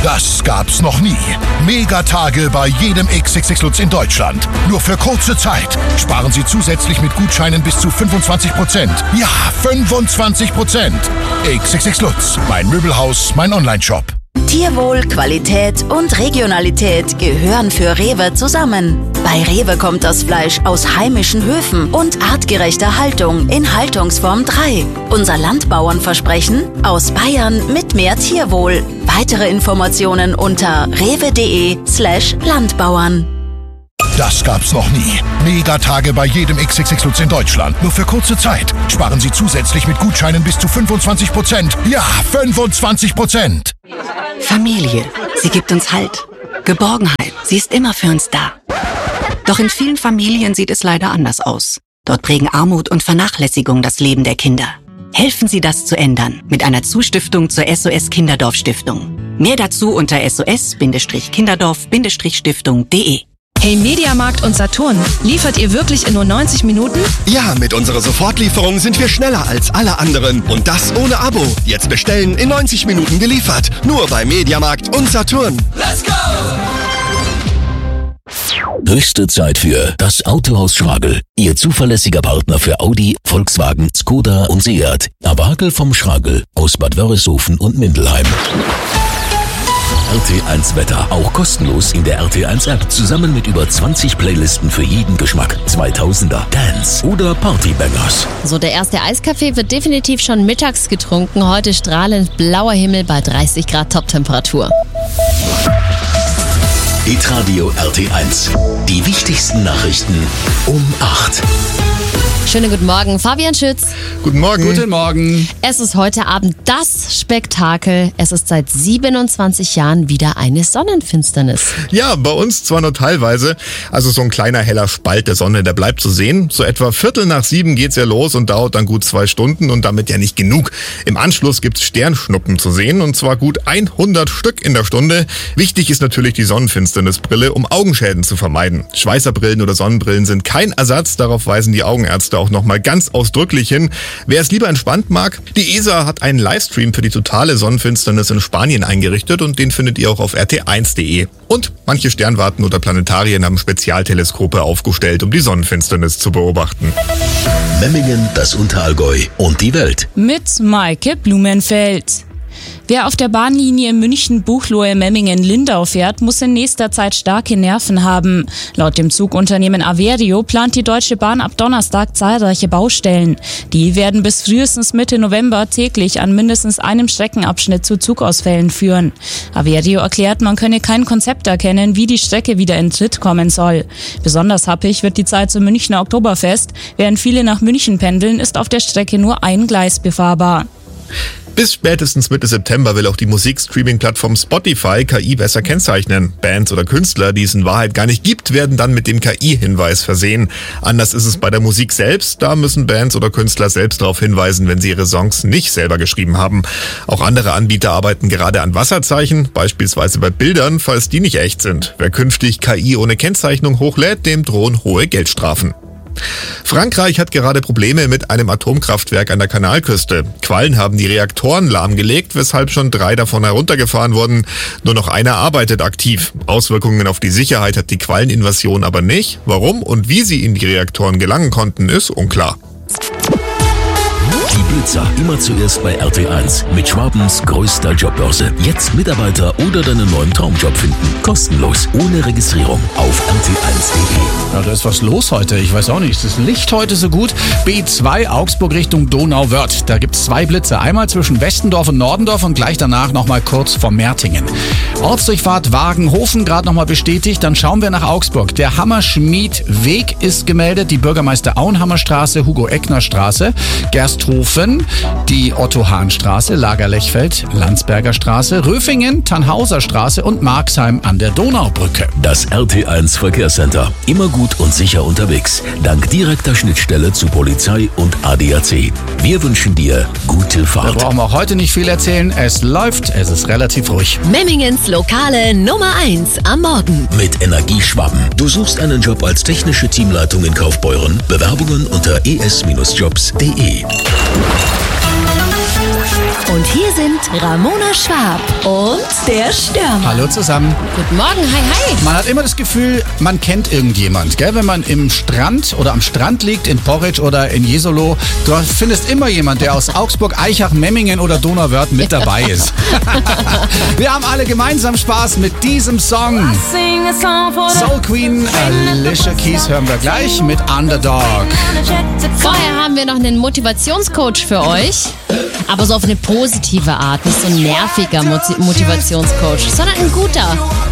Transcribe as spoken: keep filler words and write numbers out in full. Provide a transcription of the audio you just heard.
Das gab's noch nie. Megatage bei jedem X X X Lutz in Deutschland. Nur für kurze Zeit. Sparen Sie zusätzlich mit Gutscheinen bis zu fünfundzwanzig Prozent. Ja, fünfundzwanzig Prozent. X X X Lutz. Mein Möbelhaus, mein Onlineshop. Tierwohl, Qualität und Regionalität gehören für Rewe zusammen. Bei Rewe kommt das Fleisch aus heimischen Höfen und artgerechter Haltung in Haltungsform drei. Unser Landbauernversprechen: aus Bayern mit mehr Tierwohl. Weitere Informationen unter rewe.de slash Landbauern. Das gab's noch nie. Megatage bei jedem X X X Lutz in Deutschland. Nur für kurze Zeit. Sparen Sie zusätzlich mit Gutscheinen bis zu fünfundzwanzig Prozent. Ja, fünfundzwanzig Prozent. Familie. Sie gibt uns Halt. Geborgenheit. Sie ist immer für uns da. Doch in vielen Familien sieht es leider anders aus. Dort prägen Armut und Vernachlässigung das Leben der Kinder. Helfen Sie, das zu ändern mit einer Zustiftung zur S O S Kinderdorf Stiftung. Mehr dazu unter S O S Kinderdorf Stiftung punkt de. Hey Mediamarkt und Saturn, liefert ihr wirklich in nur neunzig Minuten? Ja, mit unserer Sofortlieferung sind wir schneller als alle anderen. Und das ohne Abo. Jetzt bestellen, in neunzig Minuten geliefert. Nur bei Mediamarkt und Saturn. Let's go! Höchste Zeit für das Autohaus Schragel. Ihr zuverlässiger Partner für Audi, Volkswagen, Skoda und Seat. Abagel vom Schragel aus Bad Wörishofen und Mindelheim. R T eins Wetter, auch kostenlos in der R T eins App, zusammen mit über zwanzig Playlisten für jeden Geschmack. zweitausender, Dance oder Partybangers. So, der erste Eiskaffee wird definitiv schon mittags getrunken. Heute strahlend blauer Himmel bei dreißig Grad Toptemperatur. Hitradio R T eins. Die wichtigsten Nachrichten um acht. Schönen guten Morgen, Fabian Schütz. Guten Morgen. Guten Morgen. Es ist heute Abend das Spektakel. Es ist seit siebenundzwanzig Jahren wieder eine Sonnenfinsternis. Ja, bei uns zwar nur teilweise. Also so ein kleiner heller Spalt der Sonne, der bleibt zu sehen. So etwa Viertel nach sieben geht's ja los und dauert dann gut zwei Stunden und damit ja nicht genug. Im Anschluss gibt's Sternschnuppen zu sehen und zwar gut hundert Stück in der Stunde. Wichtig ist natürlich die Sonnenfinsternisbrille, um Augenschäden zu vermeiden. Schweißerbrillen oder Sonnenbrillen sind kein Ersatz, darauf weisen die Augenärzte auch nochmal ganz ausdrücklich hin. Wer es lieber entspannt mag, die E S A hat einen Livestream für die totale Sonnenfinsternis in Spanien eingerichtet und den findet ihr auch auf R T eins punkt de. Und manche Sternwarten oder Planetarien haben Spezialteleskope aufgestellt, um die Sonnenfinsternis zu beobachten. Memmingen, das Unterallgäu und die Welt. Mit Maike Blumenfeld. Wer auf der Bahnlinie München-Buchloe-Memmingen-Lindau fährt, muss in nächster Zeit starke Nerven haben. Laut dem Zugunternehmen Averio plant die Deutsche Bahn ab Donnerstag zahlreiche Baustellen. Die werden bis frühestens Mitte November täglich an mindestens einem Streckenabschnitt zu Zugausfällen führen. Averio erklärt, man könne kein Konzept erkennen, wie die Strecke wieder in Tritt kommen soll. Besonders happig wird die Zeit zum Münchner Oktoberfest. Während viele nach München pendeln, ist auf der Strecke nur ein Gleis befahrbar. Bis spätestens Mitte September will auch die Musikstreaming-Plattform Spotify K I besser kennzeichnen. Bands oder Künstler, die es in Wahrheit gar nicht gibt, werden dann mit dem K I-Hinweis versehen. Anders ist es bei der Musik selbst. Da müssen Bands oder Künstler selbst darauf hinweisen, wenn sie ihre Songs nicht selber geschrieben haben. Auch andere Anbieter arbeiten gerade an Wasserzeichen, beispielsweise bei Bildern, falls die nicht echt sind. Wer künftig K I ohne Kennzeichnung hochlädt, dem drohen hohe Geldstrafen. Frankreich hat gerade Probleme mit einem Atomkraftwerk an der Kanalküste. Quallen haben die Reaktoren lahmgelegt, weshalb schon drei davon heruntergefahren wurden. Nur noch einer arbeitet aktiv. Auswirkungen auf die Sicherheit hat die Qualleninvasion aber nicht. Warum und wie sie in die Reaktoren gelangen konnten, ist unklar. Die Blitzer immer zuerst bei R T eins mit Schwabens größter Jobbörse. Jetzt Mitarbeiter oder deinen neuen Traumjob finden. Kostenlos, ohne Registrierung auf R T eins punkt de. Ja, da ist was los heute. Ich weiß auch nicht. Ist das Licht heute so gut? B zwei Augsburg Richtung Donauwörth. Da gibt es zwei Blitze. Einmal zwischen Westendorf und Nordendorf und gleich danach nochmal kurz vor Mertingen. Ortsdurchfahrt Wagenhofen gerade nochmal bestätigt. Dann schauen wir nach Augsburg. Der Hammerschmied-Weg ist gemeldet. Die Bürgermeister Auenhammerstraße, Hugo-Eckner-Straße, Gersthofen, die Otto-Hahn-Straße, Lagerlechfeld, Landsberger Straße, Röfingen, Tannhauser Straße und Marxheim an der Donaubrücke. Das R T eins Verkehrscenter. Immer gut und sicher unterwegs. Dank direkter Schnittstelle zu Polizei und A D A C. Wir wünschen dir gute Fahrt. Da brauchen wir auch heute nicht viel erzählen. Es läuft, es ist relativ ruhig. Memmingens lokale Nummer eins am Morgen. Mit Energieschwaben. Du suchst einen Job als technische Teamleitung in Kaufbeuren? Bewerbungen unter e s Bindestrich jobs punkt de. Und hier sind Ramona Schwab und der Stürmer. Hallo zusammen. Guten Morgen, hi, hi. Man hat immer das Gefühl, man kennt irgendjemand, gell? Wenn man im Strand oder am Strand liegt, in Porridge oder in Jesolo, du findest immer jemand, der aus Augsburg, Aichach, Memmingen oder Donauwörth mit dabei ist. Wir haben alle gemeinsam Spaß mit diesem Song. Soul Queen, Alicia Keys hören wir gleich mit Underdog. Vorher haben wir noch einen Motivationscoach für euch. Aber so auf eine positive Art, nicht so ein nerviger Motivationscoach, sondern ein guter.